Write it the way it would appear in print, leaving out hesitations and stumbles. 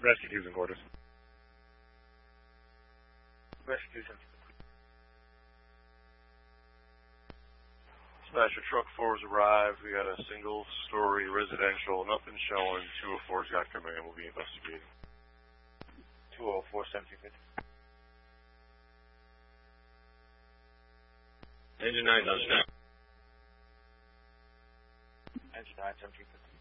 Rescue Houston quarters. Rescue Houston. Smasher Truck 4's arrived. We got a single-story residential. Nothing showing. 204's got command. We'll be investigating. 204, 1750. Engine 9's on staff. Engine 9, 1750.